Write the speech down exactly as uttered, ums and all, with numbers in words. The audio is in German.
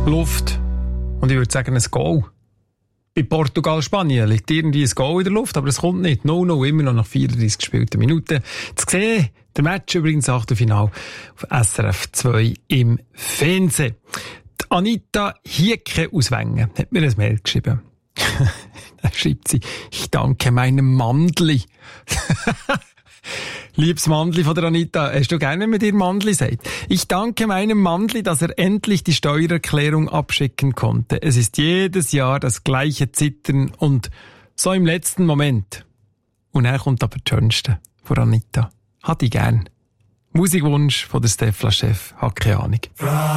Luft. Und ich würde sagen, ein Goal. Bei Portugal-Spanien liegt irgendwie ein Goal in der Luft, aber es kommt nicht. null null, immer noch nach vierunddreißig gespielten Minuten. Zu sehen, der Match übrigens Achtelfinale auf S R F zwei im Fernsehen. Die Anita Hieke aus Wengen hat mir ein Mail geschrieben. Da schreibt sie, ich danke meinem Mandli. Liebes Mandli von der Anita, hast du gerne mit dir Mandli sagt? Ich danke meinem Mandli, dass er endlich die Steuererklärung abschicken konnte. Es ist jedes Jahr das gleiche Zittern und so im letzten Moment. Und er kommt aber das Schönste von Anita. Hat ich gern. Musikwunsch von der Stefla-Chef, hat keine Ahnung.